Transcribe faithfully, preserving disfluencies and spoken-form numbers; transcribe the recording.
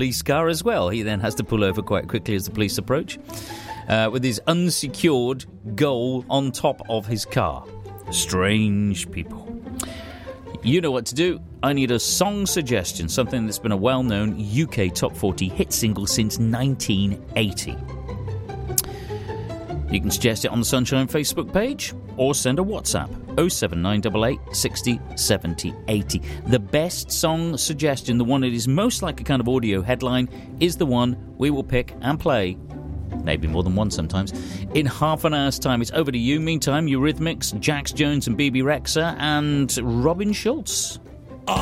police car as well. He then has to pull over quite quickly as the police approach, uh, with his unsecured goal on top of his car. Strange people. You know what to do. I need a song suggestion, something that's been a well-known U K Top forty hit single since nineteen eighty. You can suggest it on the Sunshine Facebook page or send a WhatsApp oh seven nine eight eight sixty seventy eighty. The best song suggestion, the one that is most like a kind of audio headline, is the one we will pick and play, maybe more than one sometimes, in half an hour's time. It's over to you. Meantime, Eurythmics, Jax Jones and B B Rexha and Robin Schulz.